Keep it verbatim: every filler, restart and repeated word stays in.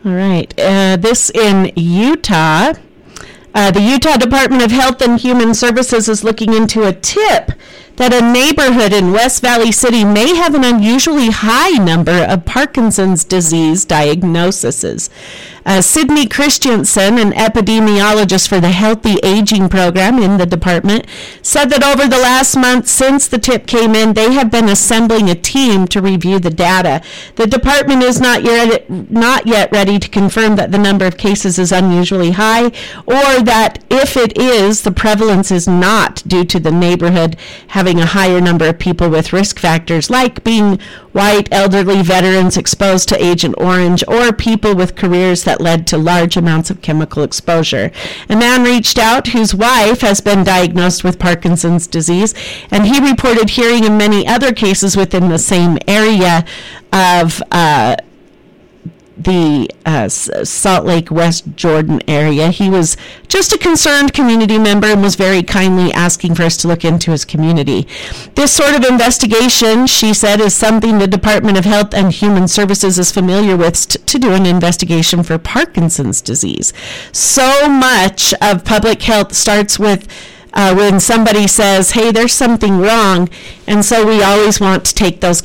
All right. Uh, this in Utah. Uh, the Utah Department of Health and Human Services is looking into a tip that a neighborhood in West Valley City may have an unusually high number of Parkinson's disease diagnoses. Uh, Sydney Christensen, an epidemiologist for the Healthy Aging Program in the department, said that over the last month since the tip came in, they have been assembling a team to review the data. The department is not yet, not yet ready to confirm that the number of cases is unusually high, or that if it is, the prevalence is not due to the neighborhood having a higher number of people with risk factors like being white, elderly, veterans exposed to Agent Orange, or people with careers that led to large amounts of chemical exposure. A man reached out whose wife has been diagnosed with Parkinson's disease, and he reported hearing of many other cases within the same area of uh, the uh, Salt Lake, West Jordan area. He was just a concerned community member and was very kindly asking for us to look into his community. This sort of investigation, she said, is something the Department of Health and Human Services is familiar with t- to do an investigation for Parkinson's disease. So much of public health starts with Uh, when somebody says, hey, there's something wrong, and so we always want to take those